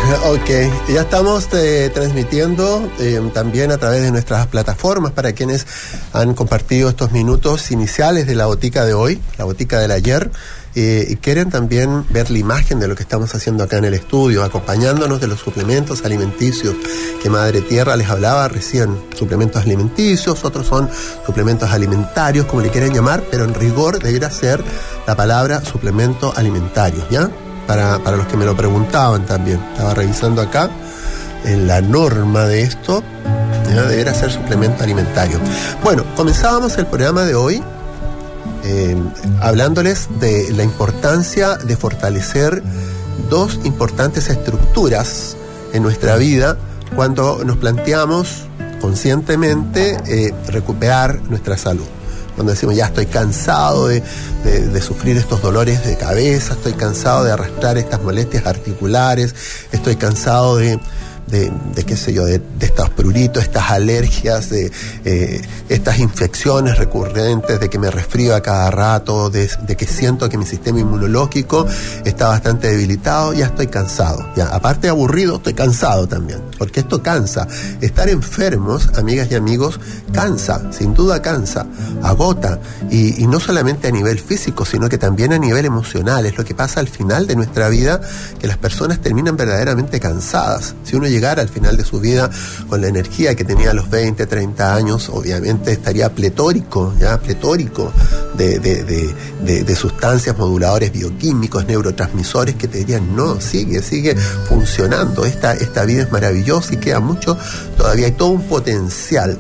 Ok, ya estamos transmitiendo también a través de nuestras plataformas para quienes han compartido estos minutos iniciales de la botica de hoy, la botica del ayer, y quieren también ver la imagen de lo que estamos haciendo acá en el estudio, acompañándonos de los suplementos alimenticios que Madre Tierra les hablaba recién. Suplementos alimenticios, otros son suplementos alimentarios, como le quieren llamar, pero en rigor debería ser la palabra suplemento alimentario, ¿ya? Para los que me lo preguntaban también. Estaba revisando acá en la norma de esto, ¿ya? Debería ser suplemento alimentario. Bueno, comenzábamos el programa de hoy hablándoles de la importancia de fortalecer dos importantes estructuras en nuestra vida cuando nos planteamos conscientemente recuperar nuestra salud. Cuando decimos ya estoy cansado de sufrir estos dolores de cabeza, estoy cansado de arrastrar estas molestias articulares, estoy cansado de qué sé yo, de estos pruritos, estas alergias, de estas infecciones recurrentes, de que me resfrío a cada rato, de que siento que mi sistema inmunológico está bastante debilitado, ya estoy cansado. Ya, aparte de aburrido, estoy cansado también, porque esto cansa. Estar enfermos, amigas y amigos, cansa, sin duda cansa, agota, y no solamente a nivel físico, sino que también a nivel emocional. Es lo que pasa al final de nuestra vida, que las personas terminan verdaderamente cansadas. Si uno llegar al final de su vida con la energía que tenía a los 20, 30 años, obviamente estaría pletórico, ¿ya? Pletórico de sustancias, moduladores bioquímicos, neurotransmisores que te dirían, no, sigue funcionando, esta vida es maravillosa y queda mucho, todavía hay todo un potencial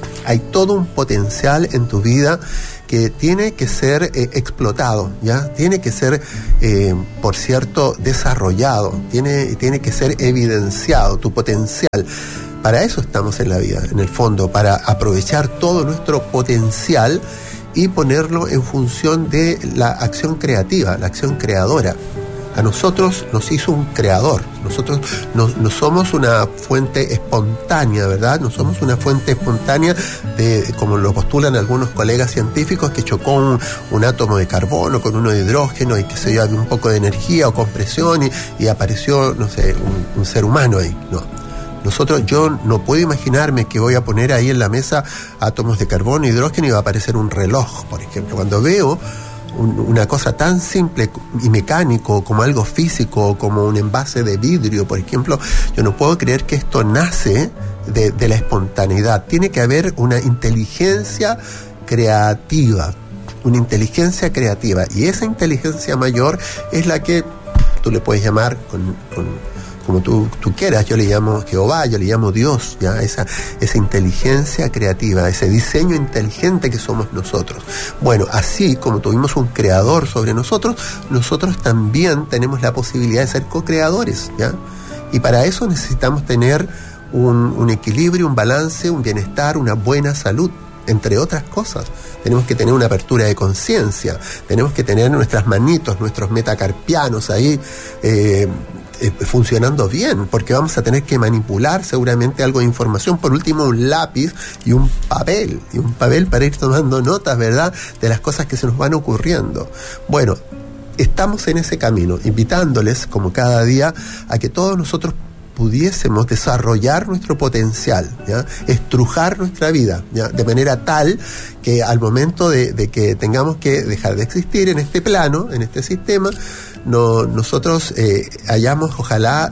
en tu vida que tiene que ser explotado, ¿ya? Tiene que ser, por cierto, desarrollado, tiene que ser evidenciado, tu potencial. Para eso estamos en la vida, en el fondo, para aprovechar todo nuestro potencial y ponerlo en función de la acción creativa, la acción creadora. A nosotros nos hizo un creador. Nosotros no somos una fuente espontánea, ¿verdad? No somos una fuente espontánea como lo postulan algunos colegas científicos, que chocó un átomo de carbono con uno de hidrógeno y que se dio un poco de energía o compresión y apareció, no sé, un ser humano ahí. No. Yo no puedo imaginarme que voy a poner ahí en la mesa átomos de carbono, hidrógeno y va a aparecer un reloj, por ejemplo. Cuando veo una cosa tan simple y mecánico como algo físico, como un envase de vidrio, por ejemplo, yo no puedo creer que esto nace de la espontaneidad. Tiene que haber una inteligencia creativa, y esa inteligencia mayor es la que tú le puedes llamar como tú quieras. Yo le llamo Jehová, yo le llamo Dios, ¿ya? Esa inteligencia creativa, ese diseño inteligente que somos nosotros. Bueno, así como tuvimos un creador sobre nosotros también tenemos la posibilidad de ser co-creadores, ¿ya? Y para eso necesitamos tener un equilibrio, un balance, un bienestar, una buena salud, entre otras cosas. Tenemos que tener una apertura de conciencia, tenemos que tener nuestras manitos, nuestros metacarpianos ahí, funcionando bien, porque vamos a tener que manipular seguramente algo de información, por último un lápiz y un papel para ir tomando notas, ¿verdad?, de las cosas que se nos van ocurriendo. Bueno, estamos en ese camino, invitándoles como cada día a que todos nosotros pudiésemos desarrollar nuestro potencial, ¿ya? Estrujar nuestra vida, ¿ya? De manera tal que al momento de que tengamos que dejar de existir en este plano, en este sistema, nosotros hayamos, ojalá,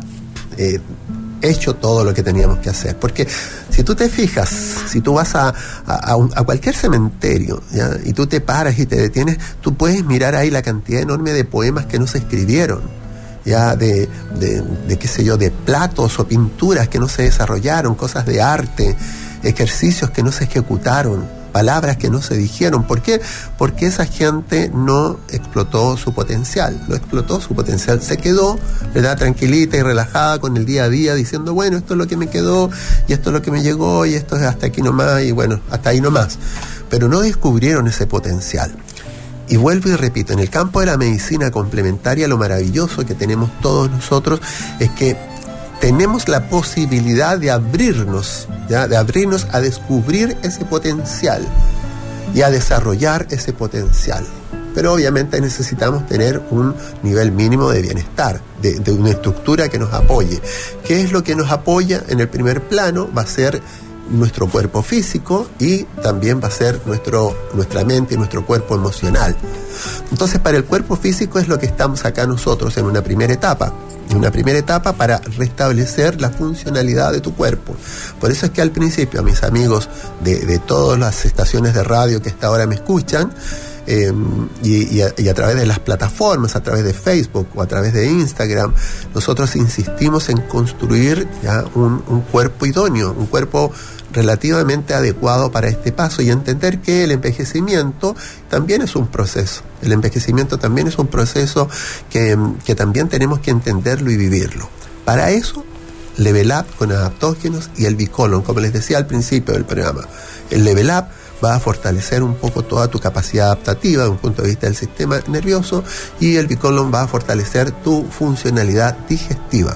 hecho todo lo que teníamos que hacer. Porque si tú te fijas, si tú vas a cualquier cementerio, ¿ya?, y tú te paras y te detienes, tú puedes mirar ahí la cantidad enorme de poemas que no se escribieron, ya de qué sé yo, de platos o pinturas que no se desarrollaron, cosas de arte, ejercicios que no se ejecutaron, palabras que no se dijeron. ¿Por qué? Porque esa gente no explotó su potencial, se quedó, ¿verdad?, tranquilita y relajada con el día a día, diciendo, bueno, esto es lo que me quedó, y esto es lo que me llegó, y esto es hasta aquí nomás, y bueno, hasta ahí nomás. Pero no descubrieron ese potencial. Y vuelvo y repito, en el campo de la medicina complementaria, lo maravilloso que tenemos todos nosotros es que tenemos la posibilidad de abrirnos, ¿ya?, de abrirnos a descubrir ese potencial y a desarrollar ese potencial. pero obviamente necesitamos tener un nivel mínimo de bienestar, de una estructura que nos apoye. ¿Qué es lo que nos apoya? En el primer plano va a ser nuestro cuerpo físico y también va a ser nuestra mente y nuestro cuerpo emocional. Entonces, para el cuerpo físico es lo que estamos acá nosotros en una primera etapa. Una primera etapa para restablecer la funcionalidad de tu cuerpo. Por eso es que al principio, a mis amigos de todas las estaciones de radio que hasta ahora me escuchan, y a través de las plataformas, a través de Facebook o a través de Instagram, nosotros insistimos en construir ya un cuerpo idóneo, un cuerpo relativamente adecuado para este paso, y entender que el envejecimiento también es un proceso. El envejecimiento también es un proceso que también tenemos que entenderlo y vivirlo. Para eso, Level Up con adaptógenos y el Bicolon, como les decía al principio del programa. El Level Up va a fortalecer un poco toda tu capacidad adaptativa desde un punto de vista del sistema nervioso, y el Bicolon va a fortalecer tu funcionalidad digestiva.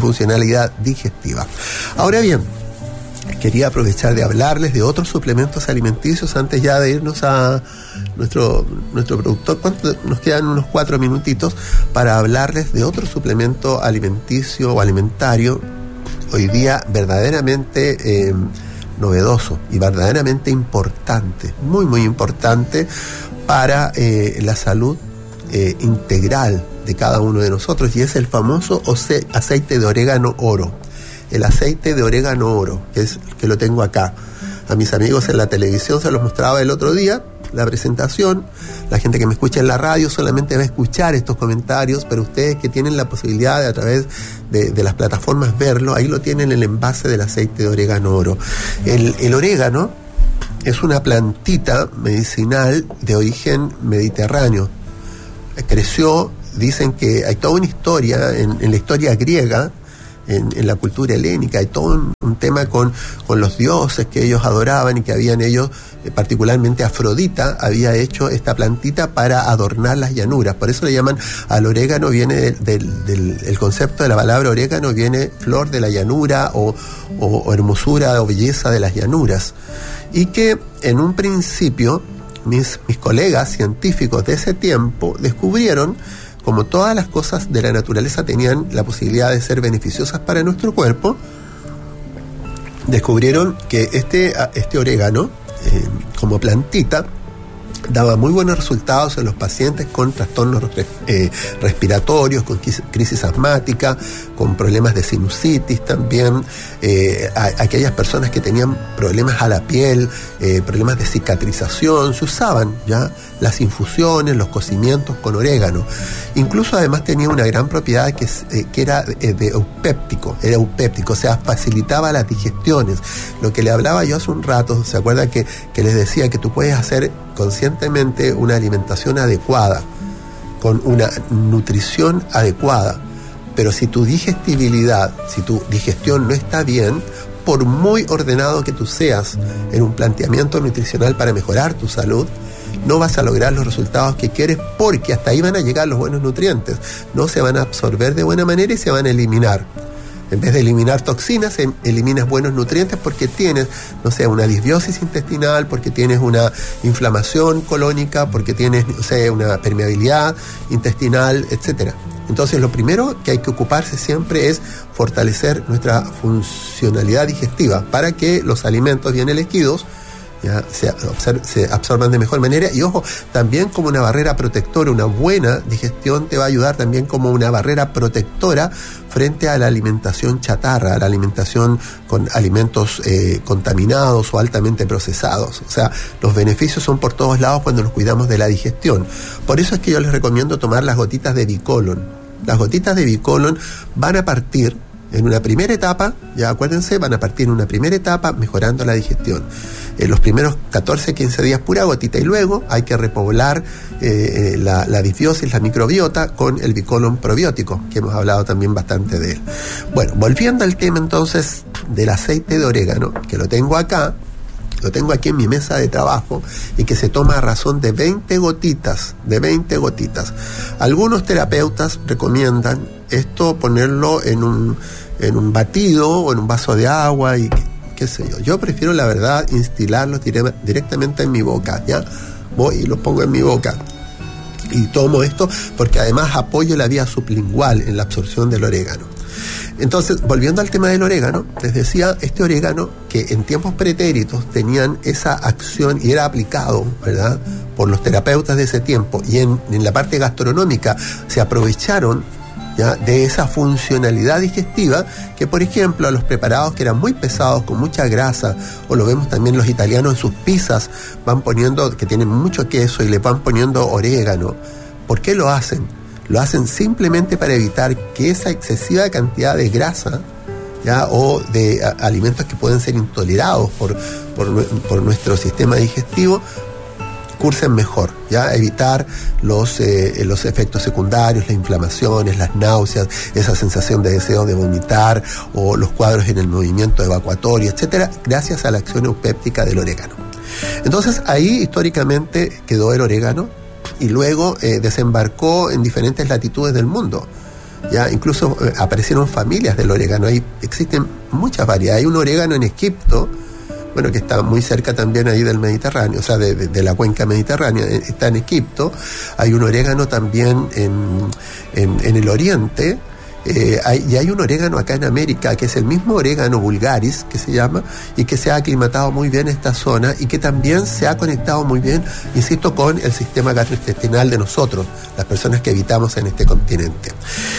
Ahora bien, quería aprovechar de hablarles de otros suplementos alimenticios antes ya de irnos a nuestro productor. Nos quedan unos 4 minutitos para hablarles de otro suplemento alimenticio o alimentario hoy día verdaderamente novedoso y verdaderamente importante, muy muy importante para la salud integral de cada uno de nosotros, y es el famoso aceite de orégano oro. El aceite de orégano oro, que lo tengo acá. A mis amigos en la televisión se los mostraba el otro día, la presentación. La gente que me escucha en la radio solamente va a escuchar estos comentarios, pero ustedes que tienen la posibilidad de a través de las plataformas verlo, ahí lo tienen el envase del aceite de orégano oro. El orégano es una plantita medicinal de origen mediterráneo. Creció, dicen que hay toda una historia en la historia griega, en la cultura helénica, hay todo un tema con los dioses que ellos adoraban, y que habían ellos, particularmente Afrodita, había hecho esta plantita para adornar las llanuras. Por eso le llaman al orégano, viene el concepto de la palabra orégano, viene flor de la llanura o hermosura o belleza de las llanuras. Y que en un principio mis colegas científicos de ese tiempo descubrieron, como todas las cosas de la naturaleza tenían la posibilidad de ser beneficiosas para nuestro cuerpo, descubrieron que este orégano, como plantita, daba muy buenos resultados en los pacientes con trastornos respiratorios, con crisis asmática, con problemas de sinusitis también, aquellas personas que tenían problemas a la piel, problemas de cicatrización. Se usaban ya las infusiones, los cocimientos con orégano. Incluso además tenía una gran propiedad que era eupéptico, o sea, facilitaba las digestiones. Lo que le hablaba yo hace un rato, ¿se acuerdan que les decía que tú puedes hacer conscientemente una alimentación adecuada, con una nutrición adecuada, pero si tu digestibilidad, si tu digestión no está bien, por muy ordenado que tú seas en un planteamiento nutricional para mejorar tu salud, no vas a lograr los resultados que quieres, porque hasta ahí van a llegar los buenos nutrientes, no se van a absorber de buena manera y se van a eliminar. En vez de eliminar toxinas, eliminas buenos nutrientes, porque tienes, no sé, una disbiosis intestinal, porque tienes una inflamación colónica, porque tienes, no sé, una permeabilidad intestinal, etcétera. Entonces, lo primero que hay que ocuparse siempre es fortalecer nuestra funcionalidad digestiva para que los alimentos bien elegidos ya se absorban de mejor manera. Y ojo, también como una barrera protectora, una buena digestión te va a ayudar también como una barrera protectora frente a la alimentación chatarra, a la alimentación con alimentos contaminados o altamente procesados. O sea, los beneficios son por todos lados cuando nos cuidamos de la digestión. Por eso es que yo les recomiendo tomar las gotitas de Bicolon. Las gotitas de Bicolon van a partir en una primera etapa, ya acuérdense, van a partir en una primera etapa mejorando la digestión. En los primeros 14-15 días pura gotita, y luego hay que repoblar la disbiosis, la microbiota, con el Bicolon probiótico, que hemos hablado también bastante de él. Bueno, volviendo al tema entonces del aceite de orégano, que lo tengo acá, lo tengo aquí en mi mesa de trabajo, y que se toma a razón de 20 gotitas, Algunos terapeutas recomiendan esto, ponerlo en un batido o en un vaso de agua y qué sé yo. Yo prefiero, la verdad, instilarlo directamente en mi boca, ¿ya? Voy y lo pongo en mi boca. Y tomo esto porque además apoyo la vía sublingual en la absorción del orégano. Entonces, volviendo al tema del orégano, les decía, este orégano que en tiempos pretéritos tenían esa acción y era aplicado, ¿verdad?, por los terapeutas de ese tiempo, y en la parte gastronómica se aprovecharon, ¿ya?, de esa funcionalidad digestiva que, por ejemplo, a los preparados que eran muy pesados, con mucha grasa, o lo vemos también los italianos en sus pizzas, van poniendo, que tienen mucho queso y le van poniendo orégano. ¿Por qué lo hacen? Lo hacen simplemente para evitar que esa excesiva cantidad de grasa, ¿ya?, o de alimentos que pueden ser intolerados por nuestro sistema digestivo, cursen mejor, ¿ya? Evitar los efectos secundarios, las inflamaciones, las náuseas, esa sensación de deseo de vomitar o los cuadros en el movimiento evacuatorio, etcétera, gracias a la acción eupéptica del orégano. Entonces ahí históricamente quedó el orégano y luego desembarcó en diferentes latitudes del mundo. Ya incluso aparecieron familias del orégano. Ahí existen muchas variedades. Hay un orégano en Egipto, bueno, que está muy cerca también ahí del Mediterráneo, o sea, de la cuenca mediterránea, está en Egipto. Hay un orégano también en el Oriente. Y hay un orégano acá en América que es el mismo orégano vulgaris, que se llama, y que se ha aclimatado muy bien en esta zona y que también se ha conectado muy bien, insisto, con el sistema gastrointestinal de nosotros, las personas que habitamos en este continente.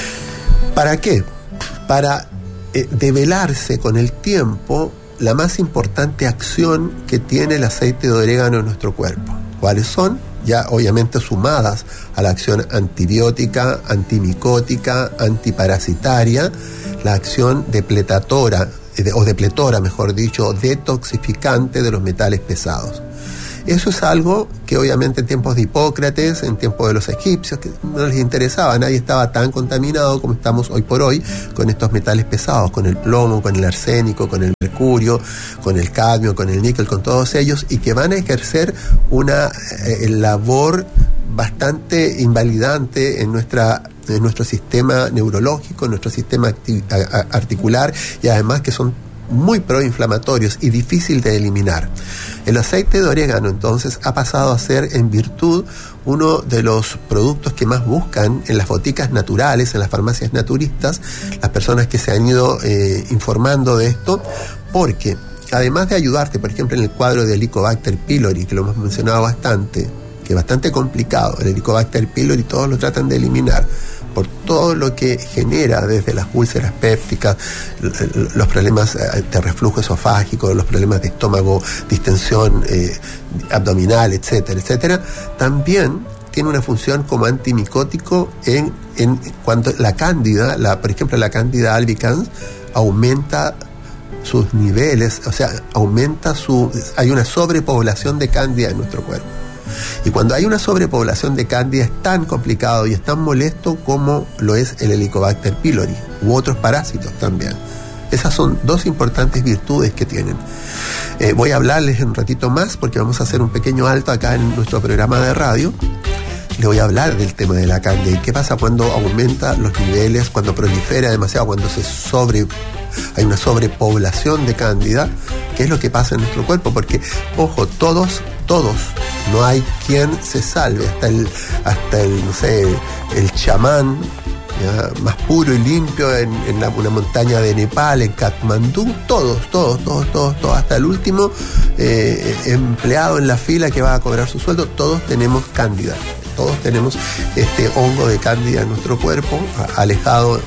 ¿Para qué? Para develarse con el tiempo la más importante acción que tiene el aceite de orégano en nuestro cuerpo. ¿Cuáles son? Ya obviamente sumadas a la acción antibiótica, antimicótica, antiparasitaria, la acción depletatora, o depletora, mejor dicho, detoxificante de los metales pesados. Eso es algo que obviamente en tiempos de Hipócrates, en tiempos de los egipcios, que no les interesaba, nadie estaba tan contaminado como estamos hoy por hoy con estos metales pesados, con el plomo, con el arsénico, con el mercurio, con el cadmio, con el níquel, con todos ellos, y que van a ejercer una labor bastante invalidante en nuestro sistema neurológico, en nuestro sistema articular, y además que son muy proinflamatorios y difícil de eliminar. El aceite de orégano entonces ha pasado a ser, en virtud, uno de los productos que más buscan en las boticas naturales, en las farmacias naturistas, las personas que se han ido informando de esto, porque además de ayudarte, por ejemplo, en el cuadro de Helicobacter pylori, que lo hemos mencionado bastante, que es bastante complicado, el Helicobacter pylori todos lo tratan de eliminar, por todo lo que genera desde las úlceras pépticas, los problemas de reflujo esofágico, los problemas de estómago, distensión abdominal, etcétera, etcétera. También tiene una función como antimicótico en cuanto la cándida, por ejemplo la cándida albicans, aumenta sus niveles, o sea, hay una sobrepoblación de cándida en nuestro cuerpo. Y cuando hay una sobrepoblación de cándida es tan complicado y es tan molesto como lo es el Helicobacter pylori u otros parásitos también. Esas son dos importantes virtudes que tienen. Voy a hablarles en un ratito más porque vamos a hacer un pequeño alto acá en nuestro programa de radio. Le voy a hablar del tema de la cándida y qué pasa cuando aumenta los niveles, cuando prolifera demasiado, cuando hay una sobrepoblación de cándida, qué es lo que pasa en nuestro cuerpo, porque, ojo, todos, no hay quien se salve, hasta el no sé, el chamán, ¿ya?, más puro y limpio en una montaña de Nepal, en Katmandú, todos, hasta el último empleado en la fila que va a cobrar su sueldo, todos tenemos cándida. Todos tenemos este hongo de cándida en nuestro cuerpo, alojado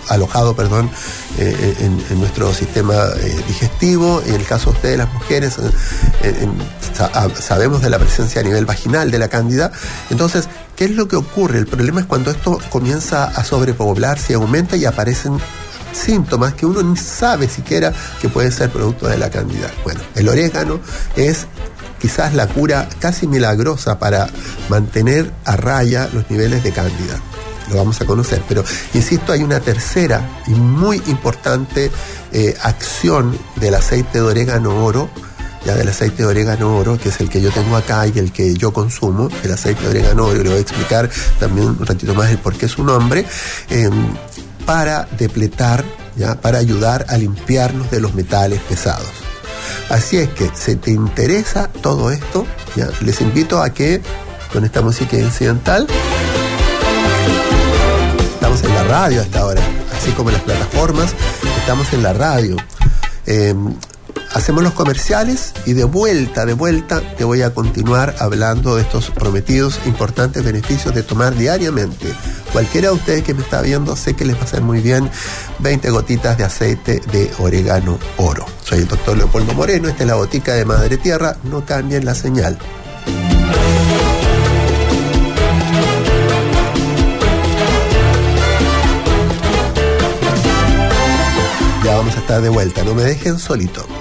en nuestro sistema digestivo. En el caso de ustedes, las mujeres, sabemos de la presencia a nivel vaginal de la cándida. Entonces, ¿qué es lo que ocurre? El problema es cuando esto comienza a sobrepoblarse y aumenta y aparecen síntomas que uno ni sabe siquiera que puede ser producto de la cándida. Bueno, el orégano es quizás la cura casi milagrosa para mantener a raya los niveles de cándida. Lo vamos a conocer, pero insisto, hay una tercera y muy importante acción del aceite de orégano oro, que es el que yo tengo acá y el que yo consumo, el aceite de orégano oro, y le voy a explicar también un ratito más el por qué su nombre, para depletar, ¿ya?, para ayudar a limpiarnos de los metales pesados. Así es que, si te interesa todo esto, ¿ya?, les invito a que, con esta música incidental, estamos en la radio hasta ahora, así como en las plataformas, estamos en la radio. Hacemos los comerciales y de vuelta te voy a continuar hablando de estos prometidos importantes beneficios de tomar diariamente. Cualquiera de ustedes que me está viendo, sé que les va a hacer muy bien 20 gotitas de aceite de orégano oro. Soy el doctor Leopoldo Moreno, esta es la botica de Madre Tierra, no cambien la señal. Ya vamos a estar de vuelta, no me dejen solito.